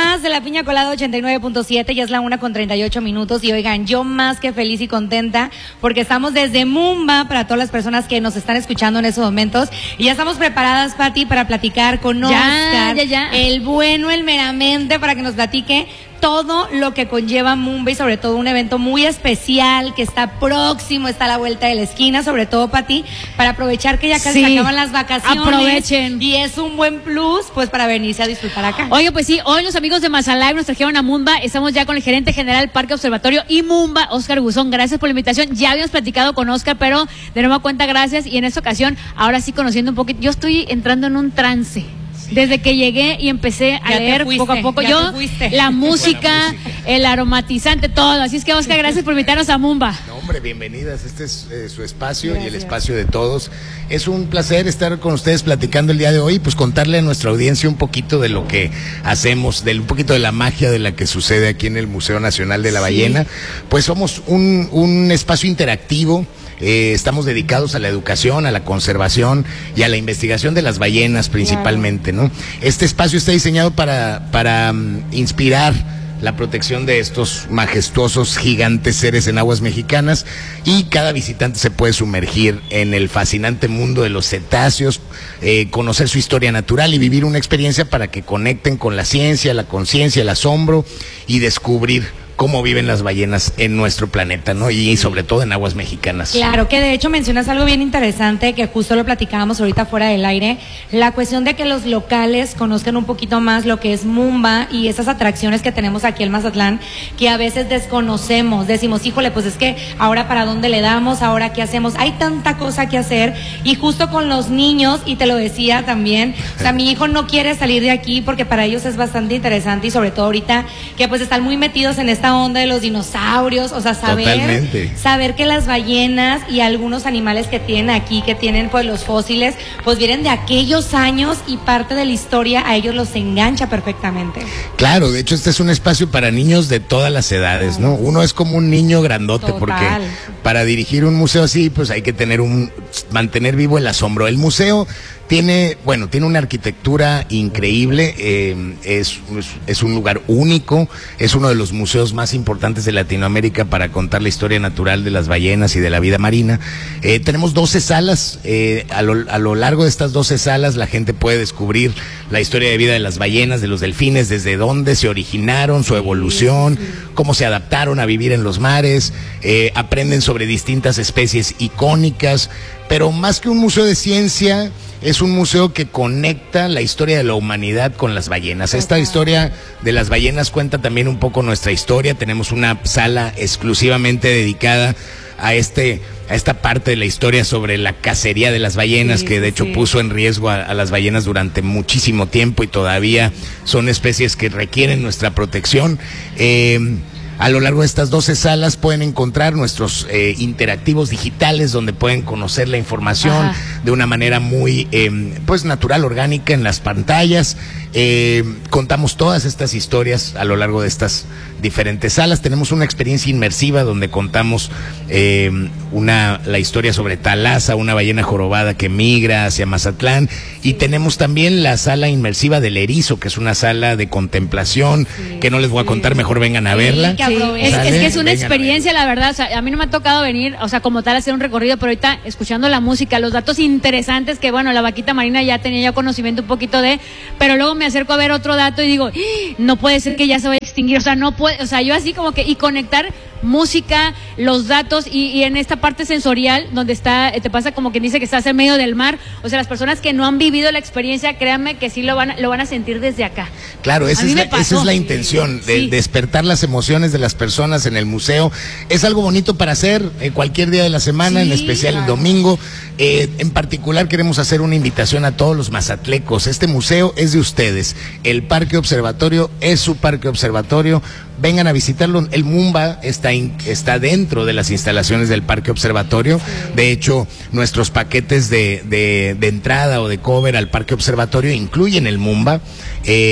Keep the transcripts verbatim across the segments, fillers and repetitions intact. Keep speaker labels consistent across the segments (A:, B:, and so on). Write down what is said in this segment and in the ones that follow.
A: más de la Piña Colada ochenta y nueve punto siete, ya es la una con treinta y ocho minutos y oigan, yo más que feliz y contenta porque estamos desde Mumba para todas las personas que nos están escuchando en esos momentos y ya estamos preparadas, Pati, para platicar con Oscar,
B: ya, ya, ya.
A: el bueno, el meramente, para que nos platique todo lo que conlleva Mumba y sobre todo un evento muy especial que está próximo, está a la vuelta de la esquina, sobre todo para ti, para aprovechar que ya casi
B: Sí,
A: se acaban las vacaciones.
B: aprovechen.
A: Y es un buen plus, pues, para venirse a disfrutar acá.
B: Oye, pues sí, hoy los amigos de Mazalive nos trajeron a Mumba, estamos ya con el gerente general del Parque Observatorio y Mumba, Oscar Buzón, gracias por la invitación, ya habíamos platicado con Oscar, pero de nueva cuenta gracias, y en esta ocasión, ahora sí conociendo un poquito, yo estoy entrando en un trance. Desde que llegué y empecé a
A: Ya te
B: leer
A: fuiste,
B: poco a poco,
A: ya
B: yo,
A: te fuiste.
B: la música, el aromatizante, todo. Así es que, Oscar, gracias por invitarnos a Mumba.
C: No, hombre, bienvenidas. Este es eh, su espacio.
A: Gracias.
C: Y el espacio de todos. Es un placer estar con ustedes platicando el día de hoy, pues contarle a nuestra audiencia un poquito de lo que hacemos, de un poquito de la magia de la que sucede aquí en el Museo Nacional de la Ballena. Sí. Pues somos un, un espacio interactivo. Eh, estamos dedicados a la educación, a la conservación y a la investigación de las ballenas principalmente, ¿no? Este espacio está diseñado para, para um, inspirar la protección de estos majestuosos, gigantes seres en aguas mexicanas, y cada visitante se puede sumergir en el fascinante mundo de los cetáceos, eh, conocer su historia natural y vivir una experiencia para que conecten con la ciencia, la conciencia, el asombro y descubrir cómo viven las ballenas en nuestro planeta, ¿no? Y sobre todo en aguas mexicanas.
A: Claro, que de hecho mencionas algo bien interesante, que justo lo platicábamos ahorita fuera del aire, la cuestión de que los locales conozcan un poquito más lo que es Mumba y esas atracciones que tenemos aquí en Mazatlán, que a veces desconocemos, decimos, híjole, pues es que ahora para dónde le damos, ahora qué hacemos, hay tanta cosa que hacer, y justo con los niños, y te lo decía también, o sea, mi hijo no quiere salir de aquí porque para ellos es bastante interesante, y sobre todo ahorita que pues están muy metidos en esta onda de los dinosaurios, o sea, saber
C: Totalmente.
A: saber que las ballenas y algunos animales que tienen aquí, que tienen pues los fósiles, pues vienen de aquellos años, y parte de la historia a ellos los engancha perfectamente.
C: Claro, de hecho este es un espacio para niños de todas las edades, ¿no? Uno es como un niño grandote. Total. Porque para dirigir un museo así, pues hay que tener un, mantener vivo el asombro. El museo tiene, bueno, tiene una arquitectura increíble, eh, es, es un lugar único, es uno de los museos más importantes de Latinoamérica para contar la historia natural de las ballenas y de la vida marina. Eh, tenemos doce salas, eh, a, lo, a lo largo de estas doce salas la gente puede descubrir la historia de vida de las ballenas, de los delfines, desde dónde se originaron, su evolución, cómo se adaptaron a vivir en los mares, eh, aprenden sobre distintas especies icónicas, pero más que un museo de ciencia, es un museo que conecta la historia de la humanidad con las ballenas. Esta historia de las ballenas cuenta también un poco nuestra historia. Tenemos una sala exclusivamente dedicada a este a esta parte de la historia sobre la cacería de las ballenas, sí, que de hecho sí. puso en riesgo a, a las ballenas durante muchísimo tiempo, y todavía son especies que requieren nuestra protección. Eh, A lo largo de estas doce salas pueden encontrar nuestros eh, interactivos digitales, donde pueden conocer la información Ajá. de una manera muy eh, pues natural, orgánica en las pantallas. Eh, contamos todas estas historias a lo largo de estas diferentes salas. Tenemos una experiencia inmersiva donde contamos eh, una la historia sobre Talaza, una ballena jorobada que migra hacia Mazatlán, y tenemos también la sala inmersiva del erizo, que es una sala de contemplación, sí, que no les voy a contar, mejor vengan a verla.
B: Sí, es, es que es una experiencia, la verdad. O sea, a mí no me ha tocado venir, o sea, como tal, hacer un recorrido, pero ahorita escuchando la música, los datos interesantes que, bueno, la vaquita marina ya tenía yo conocimiento un poquito de, pero luego me acerco a ver otro dato y digo, no puede ser que ya se vaya a extinguir, o sea, no puede, o sea, yo así como que, y conectar música, los datos, y, y en esta parte sensorial, donde está, te pasa como quien dice que estás en medio del mar, o sea, las personas que no han vivido la experiencia, créanme que sí lo van, lo van a sentir desde acá.
C: Claro, esa, es la, esa es la intención, de sí. despertar las emociones de las personas en el museo. Es algo bonito para hacer eh, cualquier día de la semana, sí, en especial claro. el domingo. Eh, en particular queremos hacer una invitación a todos los mazatlecos. Este museo es de ustedes, el Parque Observatorio es su Parque Observatorio. Vengan a visitarlo. El Mumba está, in, está dentro de las instalaciones del Parque Observatorio. Sí. De hecho, nuestros paquetes de, de, de entrada o de cover al Parque Observatorio incluyen el Mumba. Eh,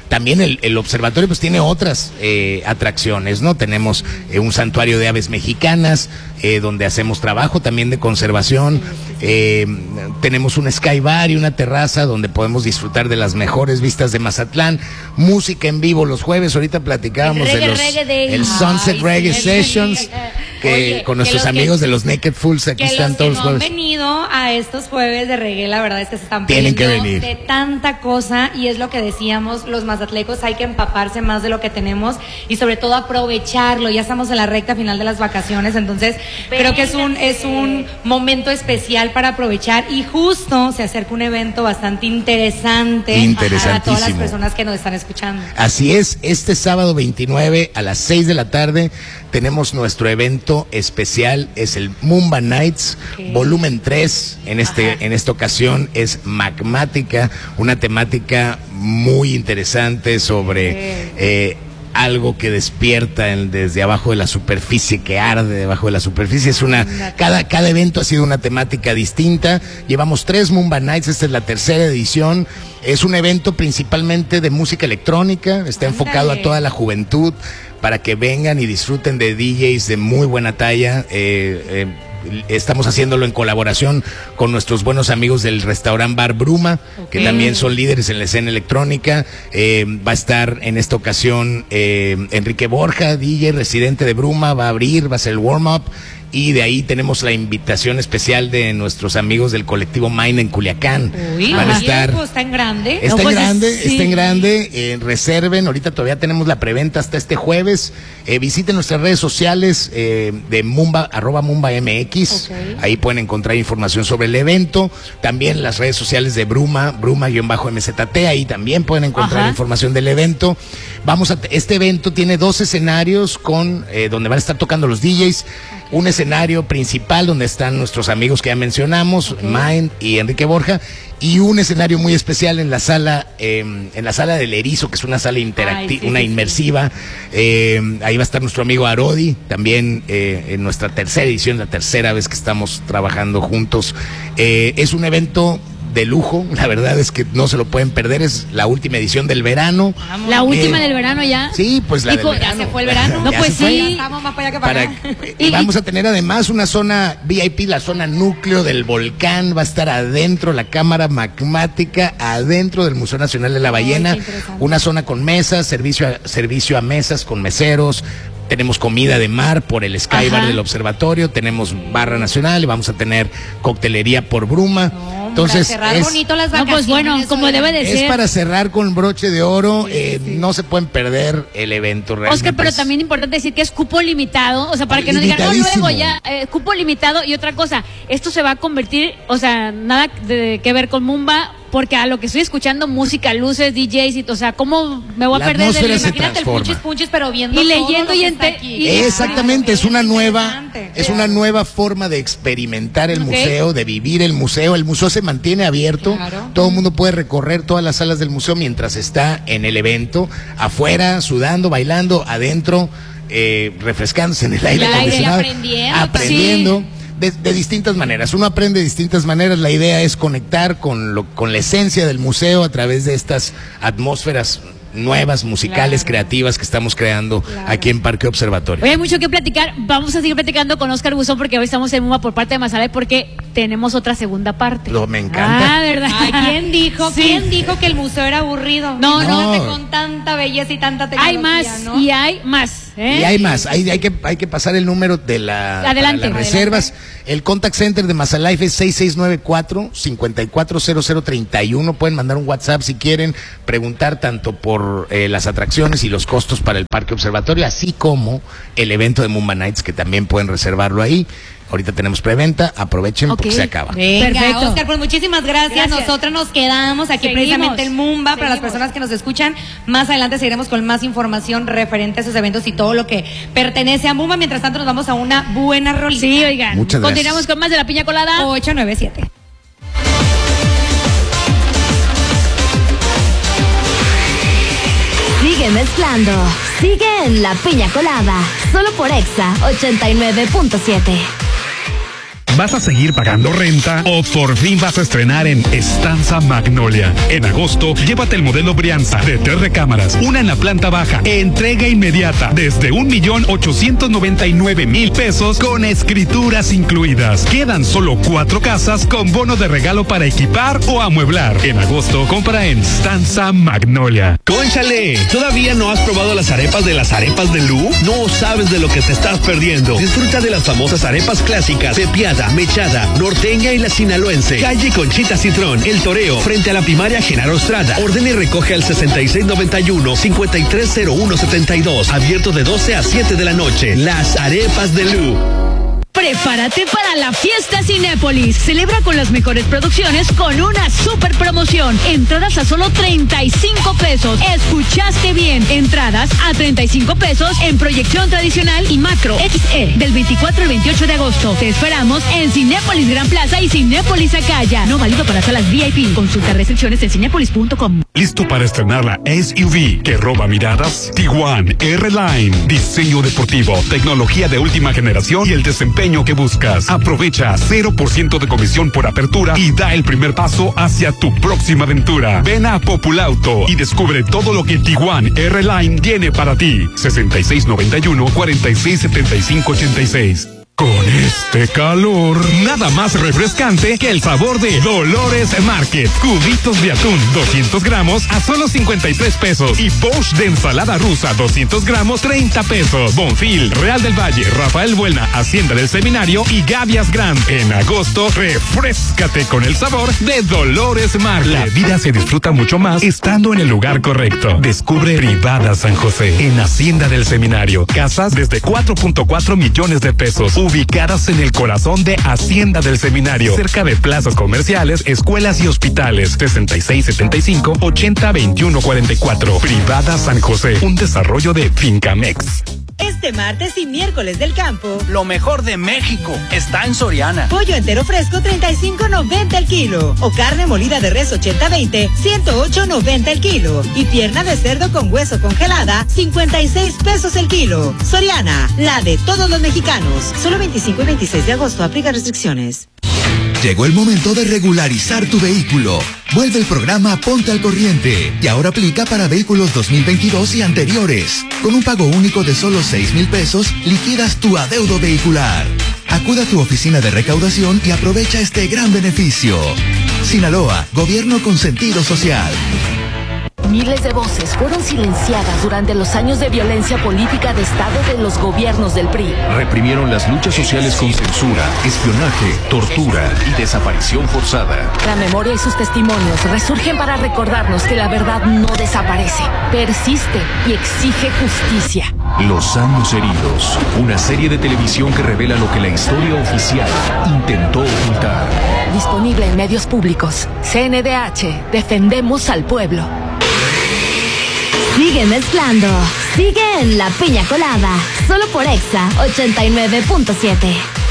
C: también el, el observatorio pues tiene otras eh, atracciones, ¿no? Tenemos eh, un santuario de aves mexicanas, eh, donde hacemos trabajo también de conservación, eh, tenemos un sky bar y una terraza donde podemos disfrutar de las mejores vistas de Mazatlán, música en vivo los jueves, ahorita platicábamos
A: reggae,
C: de los
A: reggae day.
C: el Sunset
A: Ay,
C: Reggae
A: sí,
C: Sessions,
A: sí.
C: que
A: Oye,
C: con
A: que
C: nuestros
A: los que-
C: amigos de los Naked Fools aquí
A: Que
C: están
A: los
C: todos
A: que
C: los
A: no han
C: jueves.
A: venido a estos jueves de reggae, la verdad es que se están
C: Tienen que
A: perdiendo
C: venir.
A: de tanta cosa, y es lo que decíamos, los mazatlecos hay que empaparse más de lo que tenemos y sobre todo aprovecharlo. Ya estamos en la recta final de las vacaciones, entonces creo que es un es un momento especial para aprovechar, y justo se acerca un evento bastante interesante para todas las
C: Interesantísimo.
A: personas que nos están escuchando.
C: Así es, este sábado veintinueve a las seis de la tarde tenemos nuestro evento especial, es el Mumba Nights,
A: Ok.
C: volumen tres. En este
A: Ajá.
C: en esta ocasión es magmática, una temática muy interesante sobre
A: Ok.
C: eh, algo que despierta en- desde abajo de la superficie, que arde debajo de la superficie. Es una, cada, cada evento ha sido una temática distinta. Llevamos tres Mumba Nights, esta es la tercera edición. Es un evento principalmente de música electrónica, está
A: Ándale.
C: enfocado a toda la juventud para que vengan y disfruten de D Js de muy buena talla. Eh, eh, Estamos haciéndolo en colaboración con nuestros buenos amigos del restaurant Bar Bruma,
A: Ok.
C: que también son líderes en la escena electrónica. Eh, va a estar en esta ocasión eh, Enrique Borja, D J residente de Bruma, va a abrir, va a ser el warm-up. Y de ahí tenemos la invitación especial de nuestros amigos del colectivo Mine en Culiacán.
A: Uy,
C: Van a
A: oye,
C: estar...
A: pues, está en grande.
C: Está
B: No,
C: en
B: pues,
C: grande,
B: sí.
C: está en grande, eh, reserven, ahorita todavía tenemos la preventa hasta este jueves. Eh, visiten nuestras redes sociales eh, de Mumba, arroba Mumba M X,
A: Ok.
C: ahí pueden encontrar información sobre el evento. También las redes sociales de Bruma, Bruma-M Z T, ahí también pueden encontrar
B: Ajá.
C: información del evento. Vamos a, este evento tiene dos escenarios con eh, donde van a estar tocando los D Js. Un escenario principal donde están nuestros amigos que ya mencionamos,
A: Ok.
C: Mind y Enrique Borja, y un escenario muy especial en la sala, eh, en la sala del Erizo, que es una sala interactiva,
A: Ay, sí,
C: una
A: sí, sí.
C: inmersiva. Eh, ahí va a estar nuestro amigo Arodi, también eh, en nuestra tercera edición, la tercera vez que estamos trabajando juntos. Eh, es un evento de lujo, la verdad es que no se lo pueden perder, es la última edición del verano.
A: Vamos.
B: La última
C: Eh,
B: del verano ya.
C: Sí, pues la
B: Y
C: del
B: con-
C: verano.
A: Ya se fue el verano.
B: No,
C: Ya
B: pues
C: se fue.
B: sí.
A: Ya estamos más para allá que para,
C: Para,
A: acá.
C: y vamos a tener además una zona V I P, la zona núcleo del volcán, va a estar adentro la cámara magmática, adentro del Museo Nacional de la Ballena,
A: qué interesante.
C: una zona con mesas, servicio a, servicio a mesas con meseros. Tenemos comida de mar por el Sky Bar
B: Ajá.
C: del observatorio, tenemos barra nacional y vamos a tener coctelería por Bruma.
A: No, hombre,
C: Entonces,
A: a cerrar
C: es-
A: bonito las
B: No,
A: vacaciones.
B: pues bueno, como
A: oigan.
B: debe de
C: es
B: ser.
C: para cerrar con broche de oro,
A: Sí,
C: eh,
A: sí.
C: no se pueden perder el evento realmente.
B: Oscar, pero
C: es-
B: también importante decir que es cupo limitado, o sea, para que no digan, no,
C: Limitadísimo.
B: luego ya, eh, cupo limitado. Y otra cosa, esto se va a convertir, o sea, nada de que ver con Mumba, porque a lo que estoy escuchando, música, luces, D Js, y, o sea, ¿cómo me voy a
C: La
B: perder
C: atmósfera
B: del
C: se
A: Imagínate el
C: transforma.
A: punchis punchis, pero viendo
B: Y
A: todo
B: leyendo
A: lo
B: y
A: que está
B: ente-
A: aquí.
B: y-
C: Exactamente, es una nueva,
A: Interesante.
C: es una nueva forma de experimentar el
B: Ok.
C: museo, de vivir el museo. El museo se mantiene abierto,
A: Claro.
C: todo el mundo puede recorrer todas las salas del museo mientras está en el evento, afuera, sudando, bailando, adentro, eh, refrescándose en el aire
A: aire,
C: acondicionado,
A: aprendiendo
C: aprendiendo. De, de distintas maneras, uno aprende de distintas maneras. La idea es conectar con, lo, con la esencia del museo a través de estas atmósferas nuevas, musicales,
A: Claro.
C: creativas que estamos creando
A: Claro.
C: aquí en Parque Observatorio.
B: Oye, hay mucho que platicar. Vamos a seguir platicando con Oscar Buzón porque hoy estamos en Mumba por parte de Mazalay porque tenemos otra segunda parte.
C: Lo me encanta.
B: Ah, ¿verdad?
A: Ay, ¿quién dijo?
B: Sí.
A: ¿Quién dijo que el museo era aburrido?
B: No,
A: Imagínate
C: no.
A: con tanta belleza y tanta tecnología,
B: Hay más
A: ¿no?
B: y hay más. ¿eh?
C: Y hay más, hay, hay, que, hay que pasar el número de la,
B: Adelante.
C: para las reservas. El contact center de Mazalife es seis seis nueve cuatro, cinco cuatro cero cero tres uno. Pueden mandar un WhatsApp si quieren, preguntar tanto por eh, las atracciones y los costos para el Parque Observatorio, así como el evento de Mumba Nights, que también pueden reservarlo ahí. Ahorita tenemos preventa, aprovechen
B: Ok.
C: porque se acaba.
A: Venga,
B: Perfecto.
A: Oscar, pues muchísimas gracias.
B: Gracias.
A: Nosotras nos quedamos aquí
B: Seguimos.
A: precisamente en Mumba para las
B: Seguimos.
A: personas que nos escuchan. Más adelante seguiremos con más información referente a esos eventos y todo lo que pertenece a Mumba. Mientras tanto, nos vamos a una buena rolita.
B: Sí, oigan.
C: Muchas gracias.
B: Continuamos con más de la piña colada.
A: ocho nueve siete.
D: Sigue mezclando. Sigue en La Piña Colada. Solo por Exa ochenta y nueve punto siete.
E: ¿Vas a seguir pagando renta o por fin vas a estrenar en Estanza Magnolia? En agosto, llévate el modelo Brianza de tres recámaras, una en la planta baja, entrega inmediata desde un millón ochocientos noventa y nueve mil pesos con escrituras incluidas. Quedan solo cuatro casas con bono de regalo para equipar o amueblar. En agosto, compra en Estanza Magnolia.
F: ¡Cónchale! ¿Todavía no has probado las arepas de las arepas de Lu? No sabes de lo que te estás perdiendo. Disfruta de las famosas arepas clásicas, pepiada, mechada, norteña y la sinaloense. Calle Conchita Citrón, El Toreo, frente a la primaria Genaro Estrada. Ordena y recoge al sesenta y seis noventa y uno, cincuenta y tres cero uno setenta y dos. Abierto de doce a siete de la noche. Las arepas de Lu.
G: Prepárate para la fiesta Cinépolis. Celebra con las mejores producciones con una super promoción. Entradas a solo treinta y cinco pesos. Escuchaste bien. Entradas a treinta y cinco pesos en proyección tradicional y macro X E del veinticuatro al veintiocho de agosto. Te esperamos en Cinépolis Gran Plaza y Cinépolis Acaya. No válido para salas V I P. Consulta restricciones en cinépolis punto com.
E: ¿Listo para estrenar la S U V que roba miradas? Tiguan R-Line. Diseño deportivo, tecnología de última generación y el desempeño que buscas. Aprovecha cero por ciento de comisión por apertura y da el primer paso hacia tu próxima aventura. Ven a Populauto y descubre todo lo que Tiguan R-Line tiene para ti. sesenta y seis noventa y uno, cuarenta y seis setenta y cinco ochenta y seis. Con este calor, nada más refrescante que el sabor de Dolores Market. Cubitos de atún, doscientos gramos a solo cincuenta y tres pesos. Y Bosch de ensalada rusa, doscientos gramos, treinta pesos. Bonfil, Real del Valle, Rafael Buelna, Hacienda del Seminario y Gavias Grand. En agosto, refréscate con el sabor de Dolores Market. La vida se disfruta mucho más estando en el lugar correcto. Descubre Privada San José en Hacienda del Seminario. Casas desde cuatro punto cuatro millones de pesos. Ubicadas en el corazón de Hacienda del Seminario, cerca de plazas comerciales, escuelas y hospitales. sesenta y seis setenta y cinco, ochenta veintiuno cuarenta y cuatro. Privada San José, un desarrollo de Fincamex.
H: Este martes y miércoles del campo,
I: lo mejor de México está en Soriana.
H: Pollo entero fresco treinta y cinco noventa el kilo. O carne molida de res ochenta veinte, ciento ocho noventa el kilo. Y pierna de cerdo con hueso congelada, cincuenta y seis pesos el kilo. Soriana, la de todos los mexicanos. Solo veinticinco y veintiséis de agosto, aplica restricciones.
J: Llegó el momento de regularizar tu vehículo. Vuelve el programa Ponte al Corriente y ahora aplica para vehículos dos mil veintidós y anteriores. Con un pago único de solo seis mil pesos, liquidas tu adeudo vehicular. Acuda a tu oficina de recaudación y aprovecha este gran beneficio. Sinaloa, gobierno con sentido social.
D: Miles de voces fueron silenciadas durante los años de violencia política de Estado de los gobiernos del P R I.
K: Reprimieron las luchas sociales con censura, espionaje, tortura y desaparición forzada.
D: La memoria y sus testimonios resurgen para recordarnos que la verdad no desaparece, persiste y exige justicia.
K: Los años heridos, una serie de televisión que revela lo que la historia oficial intentó ocultar.
D: Disponible en medios públicos. C N D H, defendemos al pueblo. Sigue mezclando. Sigue en La Piña Colada. Solo por Exa ochenta y nueve punto siete.